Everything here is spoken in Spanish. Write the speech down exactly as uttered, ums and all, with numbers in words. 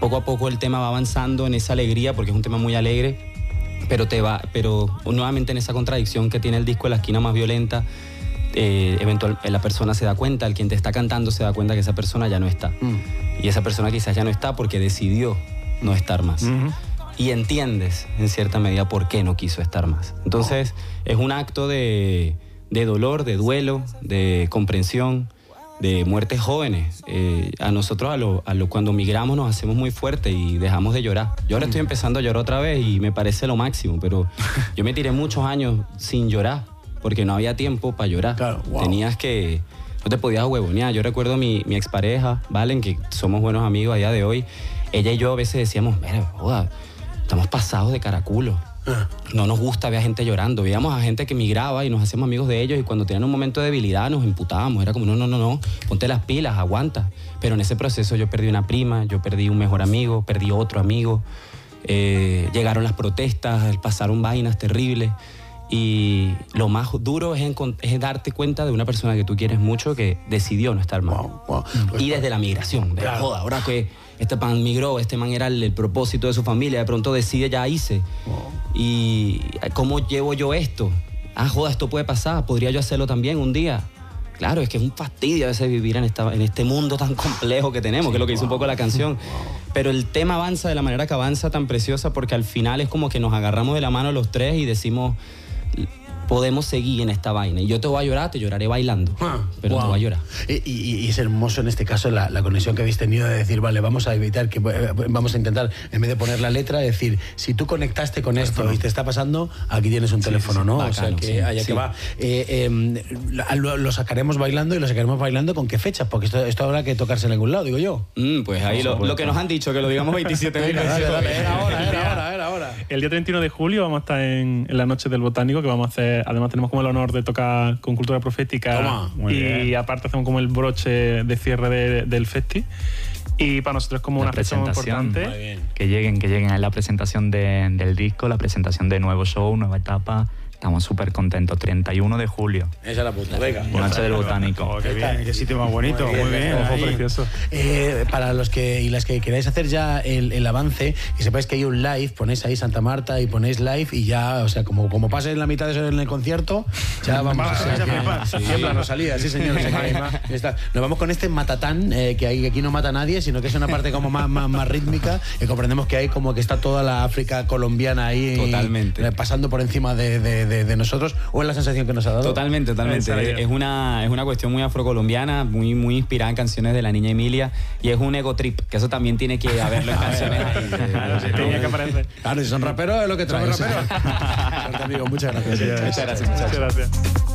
poco a poco el tema va avanzando en esa alegría, porque es un tema muy alegre, pero, te va, pero nuevamente en esa contradicción que tiene el disco, la esquina más violenta, eh, eventual, la persona se da cuenta, el quien te está cantando se da cuenta que esa persona ya no está. Mm. Y esa persona quizás ya no está porque decidió no estar más. Mm-hmm. Y entiendes, en cierta medida, por qué no quiso estar más. Entonces, oh. es un acto de, de dolor, de duelo, de comprensión, de muertes jóvenes. Eh, a nosotros, a lo, a lo, cuando migramos, nos hacemos muy fuertes y dejamos de llorar. Yo ahora mm. estoy empezando a llorar otra vez y me parece lo máximo, pero yo me tiré muchos años sin llorar, porque no había tiempo para llorar. Claro, wow. Tenías que... No te podías huevonear. Yo recuerdo mi, mi expareja, Valen, que somos buenos amigos a día de hoy. Ella y yo a veces decíamos, mira, joda, estamos pasados de caraculo. No nos gusta ver a gente llorando. Veíamos a gente que migraba y nos hacíamos amigos de ellos, y cuando tenían un momento de debilidad nos imputábamos. Era como, no, no, no, no, ponte las pilas, aguanta. Pero en ese proceso yo perdí una prima, yo perdí un mejor amigo, perdí otro amigo. Eh, llegaron las protestas, pasaron vainas terribles. Y lo más duro es, es darte cuenta de una persona que tú quieres mucho que decidió no estar mal. Wow, wow. Y desde la migración, de claro. joda, ahora que este man migró, este man era el, el propósito de su familia, de pronto decide, ya hice. Wow. Y ¿cómo llevo yo esto? Ah, joda, esto puede pasar, podría yo hacerlo también un día. Claro, es que es un fastidio a veces vivir en, esta, en este mundo tan complejo que tenemos, sí, que es lo que wow. dice un poco la canción. Wow. Pero el tema avanza de la manera que avanza, tan preciosa, porque al final es como que nos agarramos de la mano los tres y decimos, podemos seguir en esta vaina. Y yo te voy a llorar, te lloraré bailando, ah, pero wow. te voy a llorar. Y, y, y es hermoso en este caso la, la conexión que habéis tenido de decir, vale, vamos a evitar, que vamos a intentar, en vez de poner la letra, decir, si tú conectaste con esto teléfono. Y te está pasando, aquí tienes un teléfono, sí, sí, ¿no? Bacano, o sea, que sí, allá sí. que va. Eh, eh, lo, lo sacaremos bailando, y lo sacaremos bailando ¿con qué fecha? Porque esto, esto habrá que tocarse en algún lado, digo yo. Mm, pues ahí lo, lo que nos han dicho, que lo digamos veintisiete mil veces. Era ahora, era ahora, era ahora. El día treinta y uno de julio vamos a estar en, en la Noche del Botánico, que vamos a hacer, además tenemos como el honor de tocar con Cultura Profética. Toma, muy y bien. Aparte hacemos como el broche de cierre de, del festi. Y para nosotros es como la una fecha muy importante. Que lleguen, que lleguen a la presentación de, del disco, la presentación de nuevo show, nueva etapa. Estamos súper contentos. treinta y uno de julio. Esa es la puta, venga. Noche del Botánico. Oh, qué bien, qué sitio más bonito. Muy bien, muy bien, ojo precioso. Eh, para los que y las que queráis hacer ya el, el avance, y sepáis que hay un live, ponéis ahí Santa Marta y ponéis live, y ya, o sea, como, como pases la mitad de eso en el concierto, ya vamos. O sea, que, sí, plano salida, sí señor. Nos vamos con este matatán, eh, que hay, aquí no mata a nadie, sino que es una parte como más, más, más rítmica, y comprendemos que hay como que está toda la África colombiana ahí. Totalmente. Eh, pasando por encima de, de, de, de nosotros, o es la sensación que nos ha dado. Totalmente, totalmente. Es una, es una cuestión muy afrocolombiana, muy, muy inspirada en canciones de la niña Emilia, y es un ego trip, que eso también tiene que haberlo en canciones. Claro, sí, tenía que aparecer. Claro, si son raperos es lo que traen. Son raperos. Amigo, muchas gracias. Muchas gracias, muchachos. Muchas gracias.